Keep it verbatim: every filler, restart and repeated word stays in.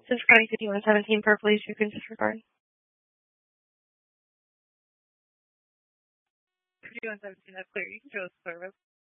Since County fifty-one seventeen per police, you can disregard. fifty-one seventeen, that's clear. You can show us service.